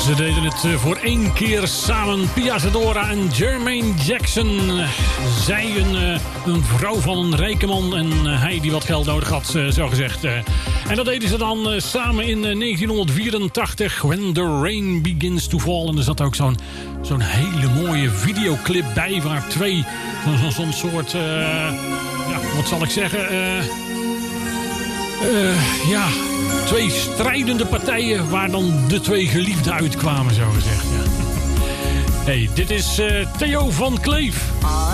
Ze deden het voor 1 keer samen. Pia Zadora en Jermaine Jackson. Zij een vrouw van een rijke man en hij die wat geld nodig had, zo gezegd. En dat deden ze dan samen in 1984. When the Rain Begins to Fall. En er zat ook zo'n hele mooie videoclip bij. Waar zo'n soort, wat zal ik zeggen... twee strijdende partijen waar dan de 2 geliefden uitkwamen, zo gezegd. Ja. Hey, dit is Theo van Kleef.